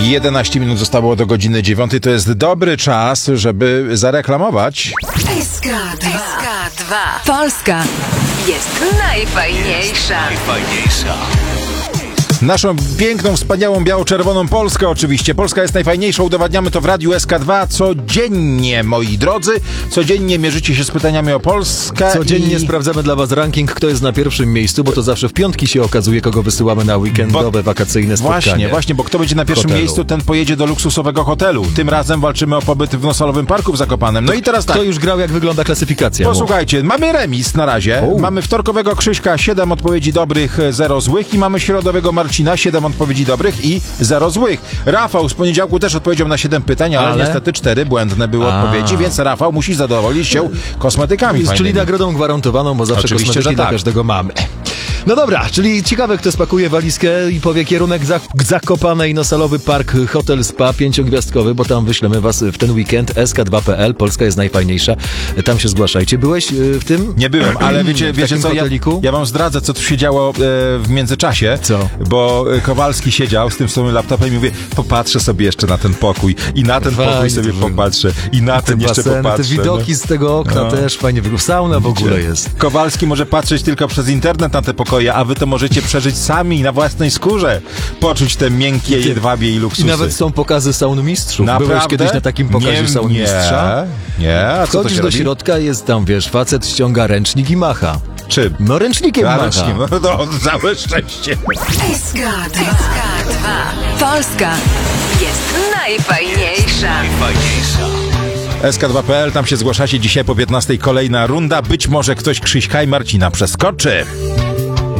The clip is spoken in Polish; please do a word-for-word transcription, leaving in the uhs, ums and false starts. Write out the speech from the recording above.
jedenaście minut zostało do godziny dziewiątej. To jest dobry czas, żeby zareklamować. S K dwa. Polska jest najfajniejsza. Najfajniejsza. Naszą piękną, wspaniałą, biało-czerwoną Polskę oczywiście. Polska jest najfajniejsza, udowadniamy to w Radiu S K dwa codziennie, moi drodzy. Codziennie mierzycie się z pytaniami o Polskę. Codziennie i... sprawdzamy dla was ranking, kto jest na pierwszym miejscu, bo to zawsze w piątki się okazuje, kogo wysyłamy na weekendowe, bo... wakacyjne spotkanie. Właśnie, właśnie, bo kto będzie na pierwszym hotelu. miejscu, ten pojedzie do luksusowego hotelu. Tym razem walczymy o pobyt w Nosalowym Parku w Zakopanem. No i teraz tak. Kto już grał, jak wygląda klasyfikacja? Posłuchajcie, mamy remis na razie. U. Mamy wtorkowego Krzyśka, siedem odpowiedzi dobrych, zero złych i mamy środowego Marcina, siedem odpowiedzi dobrych i zero złych. Rafał z poniedziałku też odpowiedział na siedem pytań, ale, ale... niestety cztery błędne były A. odpowiedzi, więc Rafał musi zadowolić się kosmetykami Czyli fajnymi. nagrodą gwarantowaną, bo zawsze Oczywiście, kosmetyki że dla tak. każdego mamy. No dobra, czyli ciekawe, kto spakuje walizkę i powie kierunek za, Zakopane i Nosalowy Park Hotel Spa pięciogwiazdkowy, bo tam wyślemy was w ten weekend. S K dwa kropka P L, Polska jest najfajniejsza. Tam się zgłaszajcie. Byłeś w tym? Nie byłem, ale wiecie, wiecie co, ja, ja wam zdradzę, co tu się działo e, w międzyczasie. Co? Bo Kowalski siedział z tym swoim laptopem i mówię, popatrzę sobie jeszcze na ten pokój i na ten Fajnie, pokój sobie to popatrzę i na ten jeszcze baseny, popatrzę. te widoki no. z tego okna No. też fajnie wygląda. Sauna w ogóle jest. Kowalski może patrzeć tylko przez internet na te pokoje, a wy to możecie przeżyć sami na własnej skórze. Poczuć te miękkie jedwabie i luksusy. I nawet są pokazy saun mistrzów. Naprawdę? Byłeś kiedyś na takim pokazie nie, saun mistrza? Nie, nie. A co to Wchodzisz się do robi? środka, jest tam, wiesz, facet ściąga ręcznik i macha. Czym? No ręcznikiem A, macha. ręcznikiem. No, no, całe szczęście. S K dwa. Polska jest najfajniejsza. Najfajniejsza. S K dwa kropka P L, tam się zgłaszacie dzisiaj po piętnastej kolejna runda. Być może ktoś Krzyśka i Marcina przeskoczy.